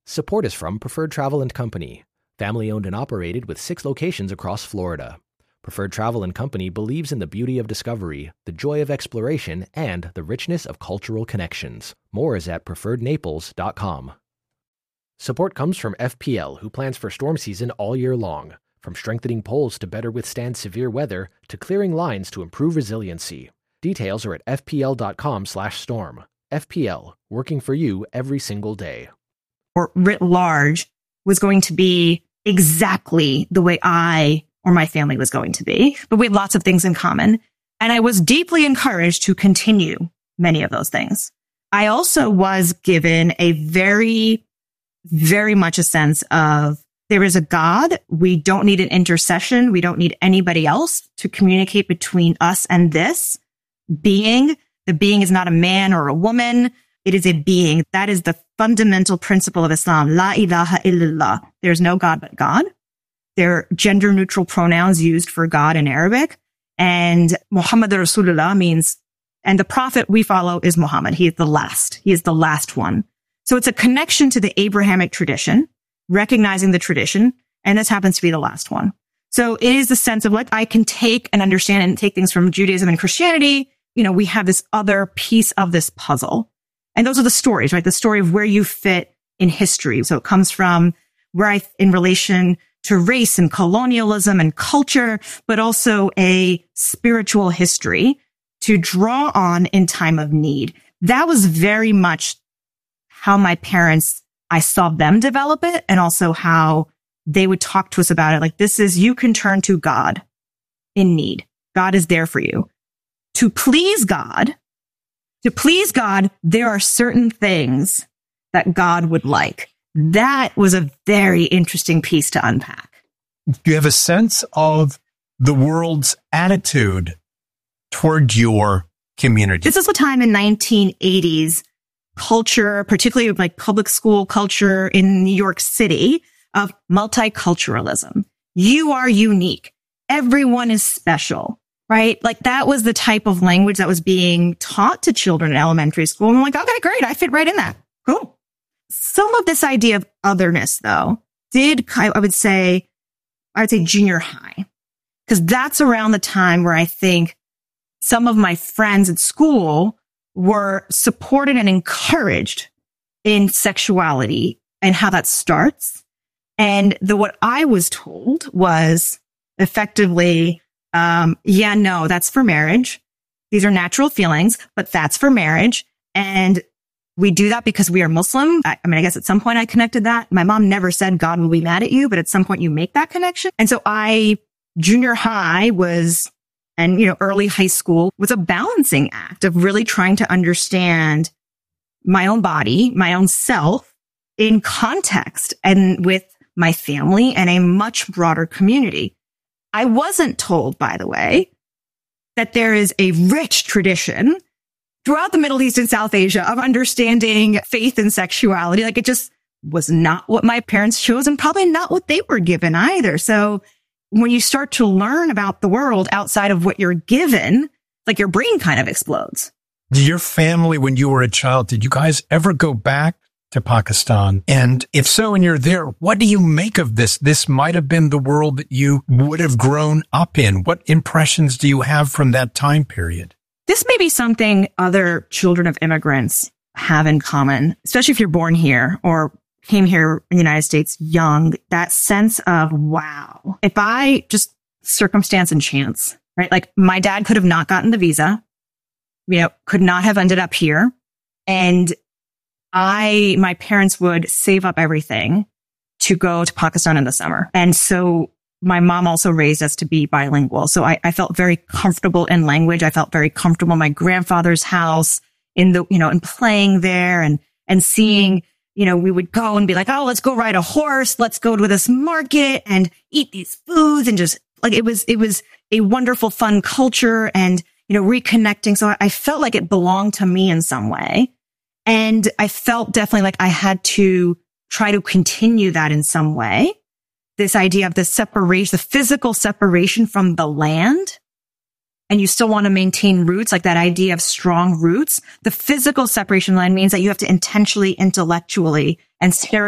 Support is from Preferred Travel & Company, family-owned and operated with 6 locations across Florida. Preferred Travel & Company believes in the beauty of discovery, the joy of exploration, and the richness of cultural connections. More is at preferrednaples.com. Support comes from FPL, who plans for storm season all year long. From strengthening poles to better withstand severe weather, to clearing lines to improve resiliency. Details are at fpl.com/storm. FPL, working for you every single day. Or writ large was going to be exactly the way I or my family was going to be. But we had lots of things in common. And I was deeply encouraged to continue many of those things. I also was given a very, very much a sense of there is a God. We don't need an intercession. We don't need anybody else to communicate between us and this being. The being is not a man or a woman. It is a being. That is the fundamental principle of Islam. La ilaha illallah. There's no God but God. There are gender neutral pronouns used for God in Arabic. And Muhammad Rasulullah means, and the prophet we follow is Muhammad. He is the last. He is the last one. So it's a connection to the Abrahamic tradition, recognizing the tradition. And this happens to be the last one. So it is the sense of like, I can take and understand and take things from Judaism and Christianity. You know, we have this other piece of this puzzle. And those are the stories, right? The story of where you fit in history. So it comes from where in relation to race and colonialism and culture, but also a spiritual history to draw on in time of need. That was very much how my parents, I saw them develop it, and also how they would talk to us about it. Like, this is, you can turn to God in need. God is there for you. To please God, there are certain things that God would like. That was a very interesting piece to unpack. Do you have a sense of the world's attitude toward your community? This is a time in 1980s culture, particularly like public school culture in New York City, of multiculturalism. You are unique. Everyone is special. Right? Like that was the type of language that was being taught to children in elementary school. And I'm like, okay, great. I fit right in that. Cool. Some of this idea of otherness, though, I would say junior high, because that's around the time where I think some of my friends at school were supported and encouraged in sexuality and how that starts. And what I was told was effectively, no, that's for marriage. These are natural feelings, but that's for marriage. And we do that because we are Muslim. I guess at some point I connected that. My mom never said God will be mad at you, but at some point you make that connection. And so junior high early high school was a balancing act of really trying to understand my own body, my own self in context and with my family and a much broader community. I wasn't told, by the way, that there is a rich tradition throughout the Middle East and South Asia of understanding faith and sexuality. Like, it just was not what my parents chose and probably not what they were given either. So when you start to learn about the world outside of what you're given, like your brain kind of explodes. Your family, when you were a child, did you guys ever go back to Pakistan? And if so, and you're there, what do you make of this? This might have been the world that you would have grown up in. What impressions do you have from that time period? This may be something other children of immigrants have in common, especially if you're born here or came here in the United States young, that sense of, wow, if I just circumstance and chance, right? Like my dad could have not gotten the visa, could not have ended up here. And my parents would save up everything to go to Pakistan in the summer. And so my mom also raised us to be bilingual. So I felt very comfortable in language. I felt very comfortable in my grandfather's house in playing there and seeing, we would go and be like, oh, let's go ride a horse. Let's go to this market and eat these foods. And just like, it was a wonderful, fun culture and, reconnecting. So I felt like it belonged to me in some way. And I felt definitely like I had to try to continue that in some way. This idea of the separation, the physical separation from the land. And you still want to maintain roots, like that idea of strong roots. The physical separation line means that you have to intentionally, intellectually, and